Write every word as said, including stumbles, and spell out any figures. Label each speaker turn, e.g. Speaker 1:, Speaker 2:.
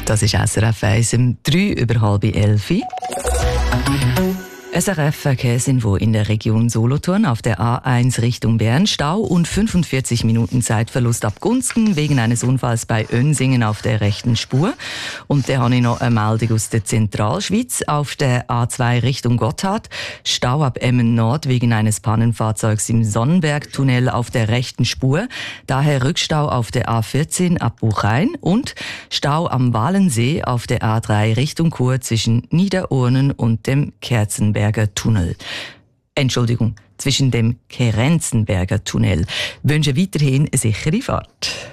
Speaker 1: Das ist S R F eins um drei über halb elf. S R F-Verkehrsinfo in der Region Solothurn auf der A eins Richtung Bern. Stau und fünfundvierzig Minuten Zeitverlust ab Gunsten wegen eines Unfalls bei Önsingen auf der rechten Spur. Und dann habe ich noch eine Meldung aus der Zentralschweiz auf der A zwei Richtung Gotthard. Stau ab Emmen Nord wegen eines Pannenfahrzeugs im Sonnenbergtunnel auf der rechten Spur. Daher Rückstau auf der A vierzehn ab Buchheim und Stau am Walensee auf der A drei Richtung Chur zwischen Niederurnen und dem Kerzenberg. Tunnel. Entschuldigung, zwischen dem Kerenzenberger Tunnel. Wünsche weiterhin eine sichere Fahrt.